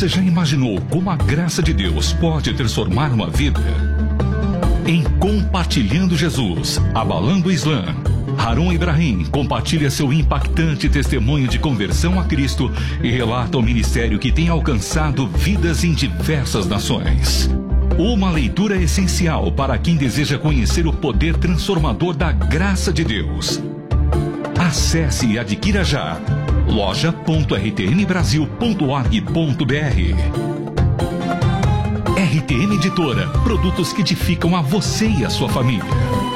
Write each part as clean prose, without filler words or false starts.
Você já imaginou como a graça de Deus pode transformar uma vida? Em Compartilhando Jesus, Abalando o Islã, Harun Ibrahim compartilha seu impactante testemunho de conversão a Cristo e relata o ministério que tem alcançado vidas em diversas nações. Uma leitura essencial para quem deseja conhecer o poder transformador da graça de Deus. Acesse e adquira já loja.rtmbrasil.org.br. RTM Editora, produtos que edificam a você e a sua família.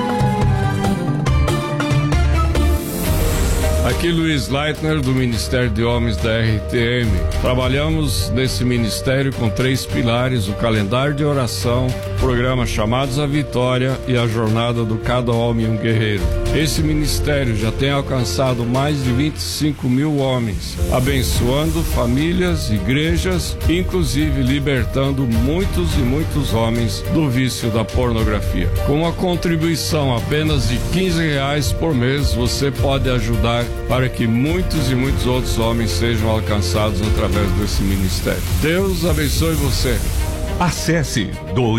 Aqui Luiz Leitner, do Ministério de Homens da RTM. Trabalhamos nesse ministério com 3 pilares: o calendário de oração, o programa Chamados à Vitória e a jornada do Cada Homem um Guerreiro. Esse ministério já tem alcançado mais de 25 mil homens, abençoando famílias, igrejas, inclusive libertando muitos e muitos homens do vício da pornografia. Com uma contribuição apenas de R$15 por mês, você pode ajudar para que muitos e muitos outros homens sejam alcançados através desse ministério. Deus abençoe você. Acesse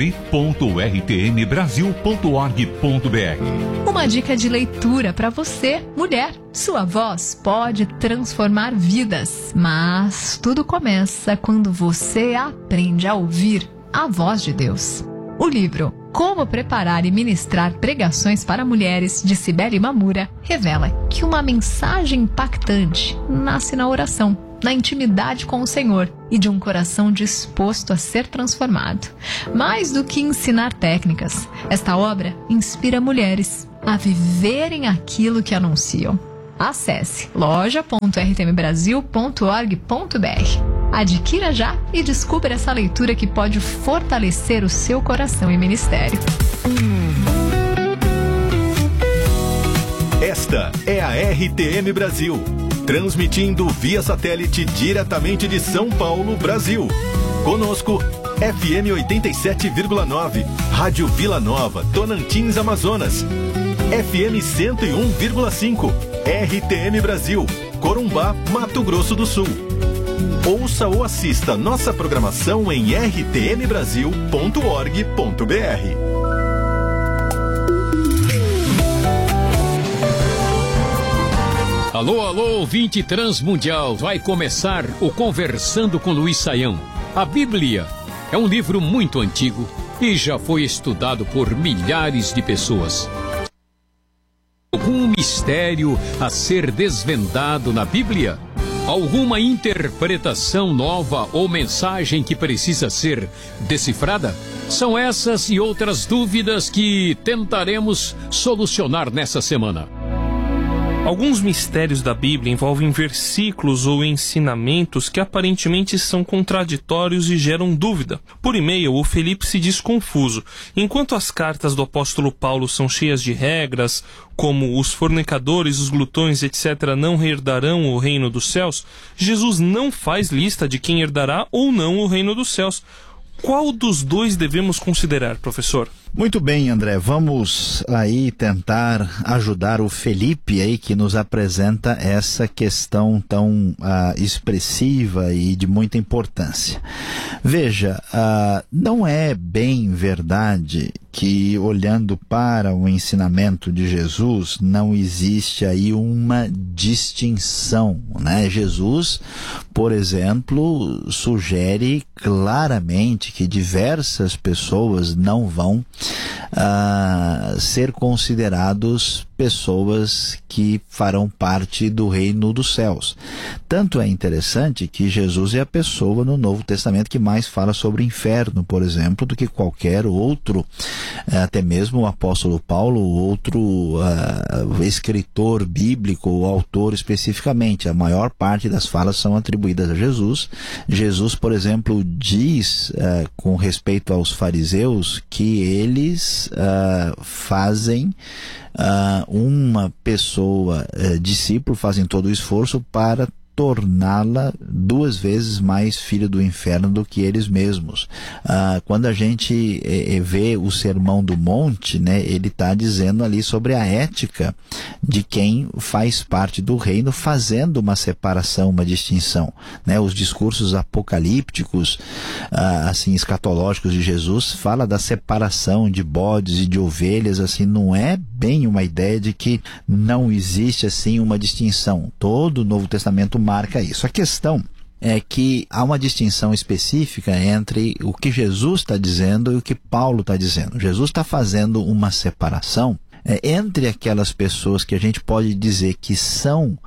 doe.rtmbrasil.org.br. Uma dica de leitura para você, mulher. Sua voz pode transformar vidas, mas tudo começa quando você aprende a ouvir a voz de Deus. O livro Como Preparar e Ministrar Pregações para Mulheres, de Cibele Mamura, revela que uma mensagem impactante nasce na oração, na intimidade com o Senhor e de um coração disposto a ser transformado. Mais do que ensinar técnicas, esta obra inspira mulheres a viverem aquilo que anunciam. Acesse loja.rtmbrasil.org.br. Adquira já e descubra essa leitura que pode fortalecer o seu coração e ministério. Esta é a RTM Brasil, transmitindo via satélite diretamente de São Paulo, Brasil. Conosco, FM 87,9, Rádio Vila Nova, Tonantins, Amazonas. FM 101,5, RTM Brasil, Corumbá, Mato Grosso do Sul. Ouça ou assista nossa programação em rtmbrasil.org.br. Alô, alô, ouvinte transmundial, vai começar o Conversando com Luiz Saião. A Bíblia é um livro muito antigo e já foi estudado por milhares de pessoas. Algum mistério a ser desvendado na Bíblia? Alguma interpretação nova ou mensagem que precisa ser decifrada? São essas e outras dúvidas que tentaremos solucionar nessa semana. Alguns mistérios da Bíblia envolvem versículos ou ensinamentos que aparentemente são contraditórios e geram dúvida. Por e-mail, o Felipe se diz confuso. Enquanto as cartas do apóstolo Paulo são cheias de regras, como os fornicadores, os glutões, etc., não herdarão o reino dos céus, Jesus não faz lista de quem herdará ou não o reino dos céus. Qual dos dois devemos considerar, professor? Muito bem, André, vamos aí tentar ajudar o Felipe aí, que nos apresenta essa questão tão expressiva e de muita importância. Veja, não é bem verdade que, olhando para o ensinamento de Jesus, não existe aí uma distinção, né? Jesus, por exemplo, sugere claramente que diversas pessoas não vão ser considerados pessoas que farão parte do reino dos céus. Tanto é interessante que Jesus é a pessoa no Novo Testamento que mais fala sobre o inferno, por exemplo, do que qualquer outro, até mesmo o apóstolo Paulo, outro escritor bíblico ou autor especificamente. A maior parte das falas são atribuídas a Jesus. Jesus, por exemplo, diz com respeito aos fariseus que eles fazem uma pessoa discípulo, fazem todo o esforço para torná-la 2 vezes mais filho do inferno do que eles mesmos. Quando a gente vê o Sermão do Monte, né, ele está dizendo ali sobre a ética de quem faz parte do reino, fazendo uma separação, uma distinção, né? Os discursos apocalípticos, assim, escatológicos de Jesus, fala da separação de bodes e de ovelhas, assim, não é bem uma ideia de que não existe, assim, uma distinção. Todo o Novo Testamento marca isso. A questão é que há uma distinção específica entre o que Jesus está dizendo e o que Paulo está dizendo. Jesus está fazendo uma separação entre aquelas pessoas que a gente pode dizer que são,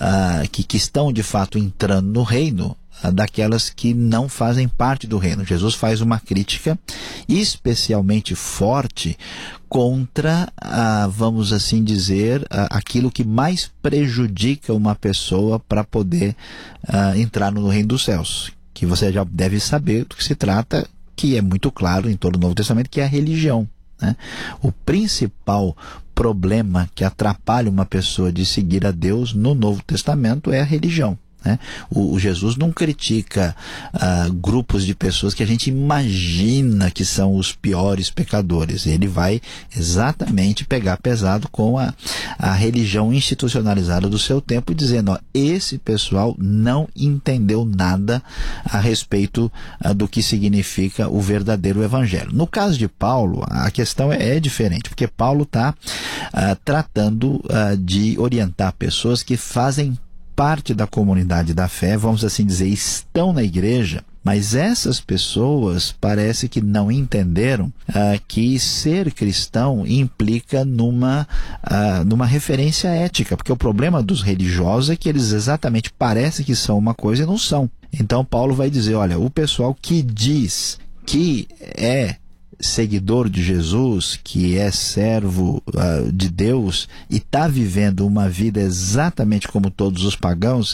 que estão de fato entrando no reino, daquelas que não fazem parte do reino. Jesus faz uma crítica especialmente forte contra, vamos assim dizer, aquilo que mais prejudica uma pessoa para poder entrar no reino dos céus, que você já deve saber do que se trata, que é muito claro em todo o Novo Testamento, que é a religião, né? O principal problema que atrapalha uma pessoa de seguir a Deus no Novo Testamento é a religião, né? O Jesus não critica grupos de pessoas que a gente imagina que são os piores pecadores. Ele vai exatamente pegar pesado com a religião institucionalizada do seu tempo, dizendo, esse pessoal não entendeu nada a respeito do que significa o verdadeiro evangelho. No caso de Paulo, a questão é diferente, porque Paulo está tratando de orientar pessoas que fazem parte da comunidade da fé, vamos assim dizer, estão na igreja, mas essas pessoas parece que não entenderam que ser cristão implica numa referência ética, porque o problema dos religiosos é que eles exatamente parecem que são uma coisa e não são. Então Paulo vai dizer, olha, o pessoal que diz que é seguidor de Jesus, que é servo de Deus e está vivendo uma vida exatamente como todos os pagãos,